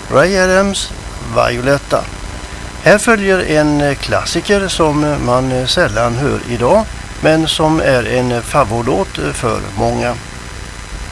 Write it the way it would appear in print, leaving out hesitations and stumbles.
Ray Adams, Violetta. Här följer en klassiker som man sällan hör idag, men som är en favoritlåt för många.